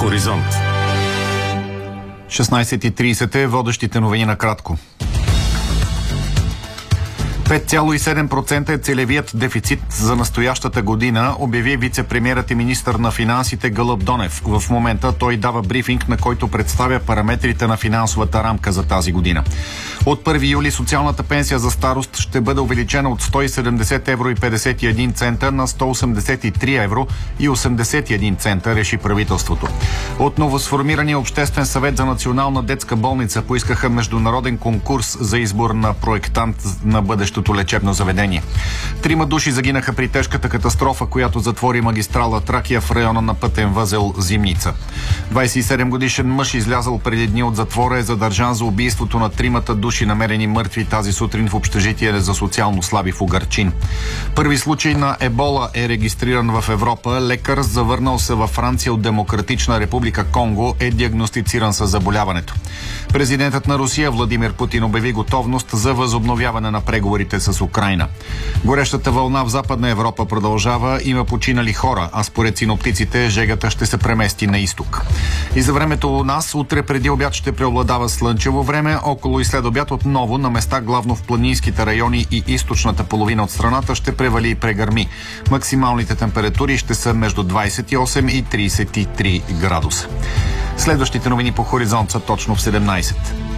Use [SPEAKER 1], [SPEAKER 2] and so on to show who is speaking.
[SPEAKER 1] Хоризонт.
[SPEAKER 2] 16:30 е водещите новини накратко. 5,7% е целевият дефицит за настоящата година, обяви вице-премиерът и министър на финансите Гълъб Донев. В момента той дава брифинг, на който представя параметрите на финансовата рамка за тази година. От 1 юли социалната пенсия за старост ще бъде увеличена от 170 евро и 51 цента на 183 евро и 81 цента, реши правителството. От новосформирания Обществен съвет за национална детска болница поискаха международен конкурс за избор на проектант на бъдещото лечебно заведение. 3 души загинаха при тежката катастрофа, която затвори магистрала Тракия в района на пътен възел Зимница. 27-годишен мъж, излязъл преди дни от затвора, е задържан за убийството на 3 души, намерени мъртви тази сутрин в общежитие за социално слаби в Угърчин. Първи случай на ебола е регистриран в Европа. Лекар, завърнал се във Франция от Демократична република Конго, е диагностициран със заболяването. Президентът на Русия Владимир Путин обяви готовност за възобновяване на преговорите с Украйна. Горещата вълна в Западна Европа продължава, има починали хора, а според синоптиците жегата ще се премести на изток. И за времето у нас утре преди обяд ще преобладава слънчево време, около и след обяд отново на места главно в планинските райони и източната половина от страната ще превали и прегърми. Максималните температури ще са между 28 и 33 градуса. Следващите новини по Хоризонт са точно в 17.